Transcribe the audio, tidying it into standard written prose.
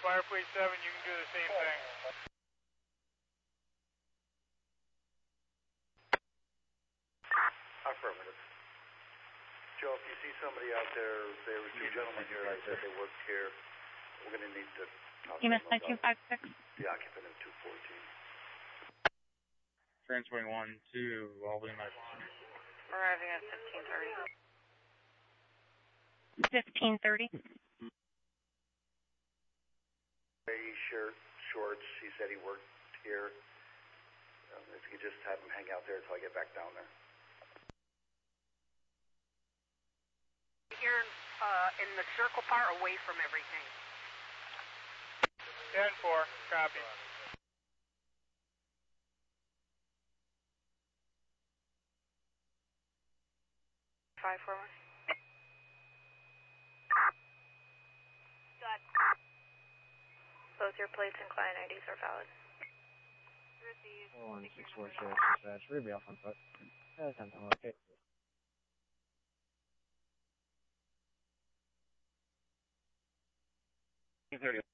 Firefleet 7, you can do the same thing. Affirmative. Joe, if you see somebody out there, there were two gentlemen here that said they worked here. We're going to need to talk to them about 256. the occupant of 214. Transporting 1 to Albany Medical Center. Arriving at 1530. 1530. Gray shirt, shorts. He said he worked here. If you could just have him hang out there until I get back down there. Here in the circle part, away from everything. 10-4, copy. Five 4 1. Both your plates and client IDs are valid. 4164 Sheriff Dispatch, Ruby off on foot. 10 locate. 30.